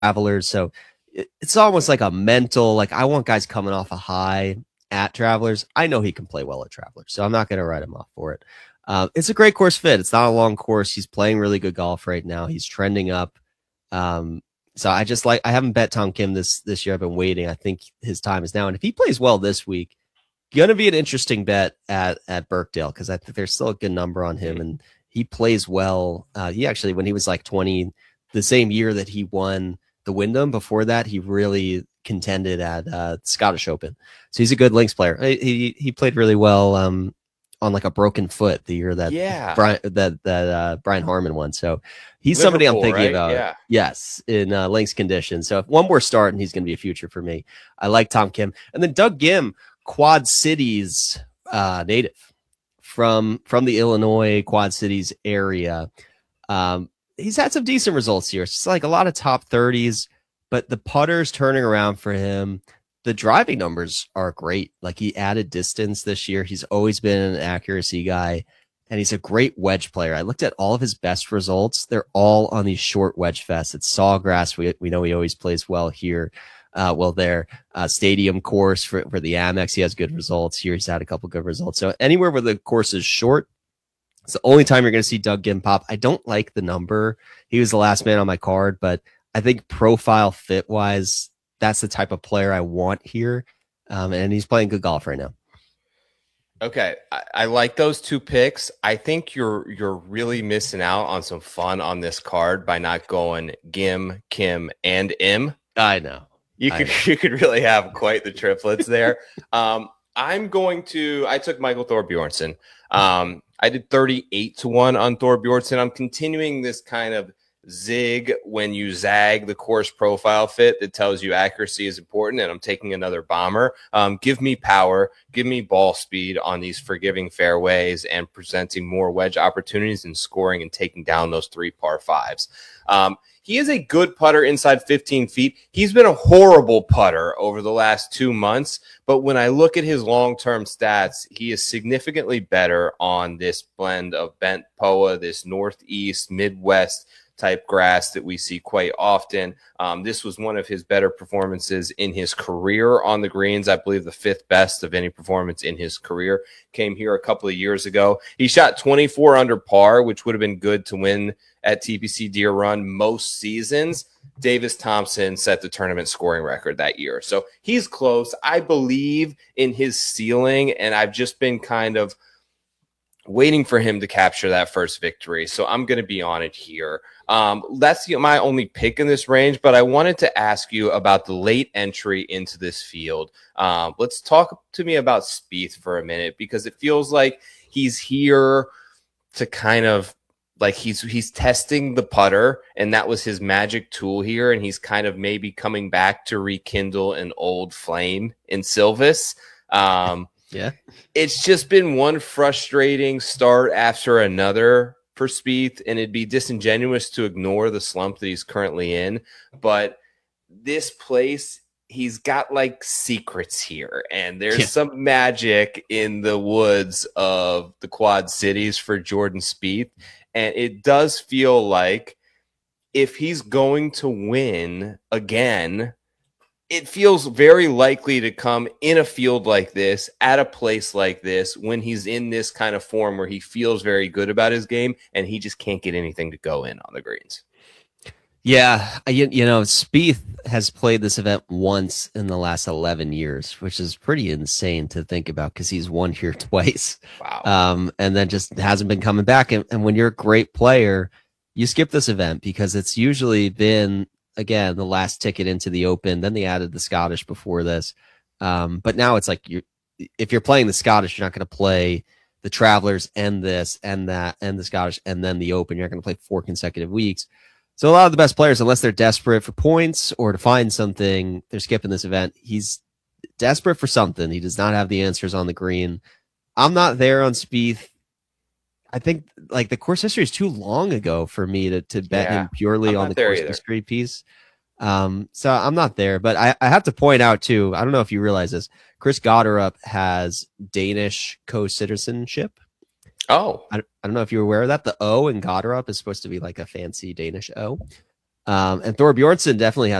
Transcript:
Travelers. So it's almost like a mental, like I want guys coming off a high at Travelers. I know he can play well at Travelers, so I'm not going to write him off for it. It's a great course fit. It's not a long course. He's playing really good golf right now. He's trending up. So I haven't bet Tom Kim this year. I've been waiting. I think his time is now. And if he plays well this week, gonna be an interesting bet at Birkdale, because I think there's still a good number on him, and he plays well. He actually, when he was like 20, the same year that he won the Wyndham, before that he really contended at Scottish Open. So he's a good links player. He played really well on like a broken foot the year that Brian Harmon won. So he's Liverpool, somebody I'm thinking right? about. Yeah. Yes, in links conditions. So if one more start, and he's going to be a future for me. I like Tom Kim, and then Doug Gim, Quad Cities native from the Illinois Quad Cities area. He's had some decent results here. It's like a lot of top 30s, but the putter's turning around for him. The driving numbers are great. Like, he added distance this year. He's always been an accuracy guy, and he's a great wedge player. I looked at all of his best results. They're all on these short wedge fests. It's Sawgrass. We know he always plays well here. There, stadium course for the Amex, he has good results here. He's had a couple good results. So anywhere where the course is short, it's the only time you're going to see Doug Gim pop. I don't like the number. He was the last man on my card, but I think profile fit wise, that's the type of player I want here. And he's playing good golf right now. Okay, I like those two picks. I think you're really missing out on some fun on this card by not going Gim, Kim, and Im. I know. You could really have quite the triplets there. I took Michael Thorbjornsen. I did 38-1 on Thorbjornsen. I'm continuing this kind of zig when you zag the course profile fit that tells you accuracy is important, and I'm taking another bomber. Give me power, give me ball speed on these forgiving fairways, and presenting more wedge opportunities and scoring and taking down those 3 par 5s. He is a good putter inside 15 feet. He's been a horrible putter over the last 2 months, but when I look at his long-term stats, he is significantly better on this blend of bent POA, this northeast, midwest type grass that we see quite often. This was one of his better performances in his career on the greens. I believe the 5th best of any performance in his career. Came here a couple of years ago. He shot 24 under par, which would have been good to win at TPC Deer Run most seasons. Davis Thompson set the tournament scoring record that year. So he's close. I believe in his ceiling, and I've just been kind of waiting for him to capture that first victory. So I'm going to be on it here. That's my only pick in this range, but I wanted to ask you about the late entry into this field. Let's talk to me about Spieth for a minute, because it feels like he's here to kind of, like, he's testing the putter, and that was his magic tool here, and he's kind of maybe coming back to rekindle an old flame in Silvis. Yeah, it's just been one frustrating start after another for Spieth, and it'd be disingenuous to ignore the slump that he's currently in. But this place, he's got like secrets here, and there's some magic in the woods of the Quad Cities for Jordan Spieth. And it does feel like if he's going to win again, it feels very likely to come in a field like this, at a place like this, when he's in this kind of form where he feels very good about his game and he just can't get anything to go in on the greens. Yeah, Spieth has played this event once in the last 11 years, which is pretty insane to think about, because he's won here twice. Wow. And then just hasn't been coming back. And when you're a great player, you skip this event, because it's usually been, again, the last ticket into the Open. Then they added the Scottish before this. But now it's like, if you're playing the Scottish, you're not going to play the Travelers and this and that and the Scottish and then the Open. You're not going to play 4 consecutive weeks. So a lot of the best players, unless they're desperate for points or to find something, they're skipping this event. He's desperate for something. He does not have the answers on the green. I'm not there on Spieth. I think like the course history is too long ago for me to bet him purely on the course history piece. So I'm not there, but I have to point out too, I don't know if you realize this, Chris Gotterup has Danish co-citizenship. Oh, I don't know if you're aware of that. The O in Gotterup is supposed to be like a fancy Danish O. And Thor Bjornsson definitely has